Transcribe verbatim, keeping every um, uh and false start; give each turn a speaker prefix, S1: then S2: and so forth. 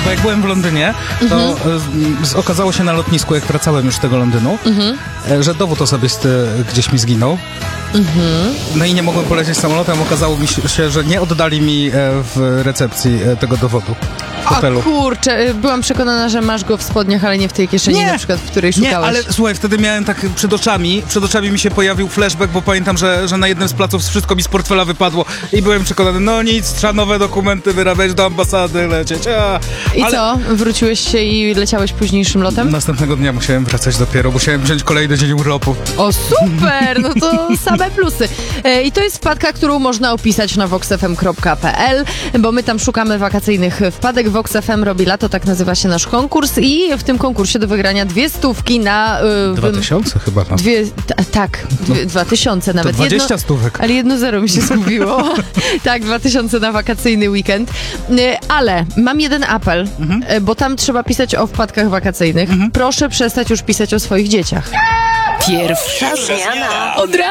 S1: bo jak byłem w Londynie, to mhm. z, okazało się na lotnisku, jak wracałem już z tego Londynu, mhm. że dowód osobisty gdzieś mi zginął. Mhm. No i nie mogłem polecieć samolotem. Okazało mi się, że nie oddali mi w recepcji tego dowodu w hotelu.
S2: O kurczę, byłam przekonana, że masz go w spodniach, ale nie w tej kieszeni, nie. na przykład, w której szukałeś.
S1: Nie, ale słuchaj, wtedy miałem tak przed oczami, przed oczami mi się pojawił flashback, bo pamiętam, że, że na jednym z placów wszystko mi z portfela wypadło i byłem przekonany, no nic, trzeba nowe dokumenty wyrabiać, do ambasady lecieć. A,
S2: I
S1: ale...
S2: co? Wróciłeś się i leciałeś późniejszym lotem?
S1: Następnego dnia musiałem wracać dopiero, musiałem wziąć kolejny dzień urlopu.
S2: O super, no to same plusy. E, I to jest wpadka, którą można opisać na vox f m kropka p l, bo my tam szukamy wakacyjnych wpadek. Vox F M robi lato, tak nazywa się nasz konkurs i w tym konkursie do wygrania dwie stówki na... Yy,
S1: Dwa tysiące chyba. No.
S2: Dwie, t- tak, dwie, no, dwa tysiące nawet.
S1: To dwadzieścia
S2: jedno,
S1: stówek.
S2: Ale jedno zero mi się zgubiło. Tak, dwa tysiące na wakacyjny weekend. Yy, ale mam jeden apel, mhm. yy, bo tam trzeba pisać o wpadkach wakacyjnych. Mhm. Proszę przestać już pisać o swoich dzieciach.
S3: Pierwsza zmiana od razu.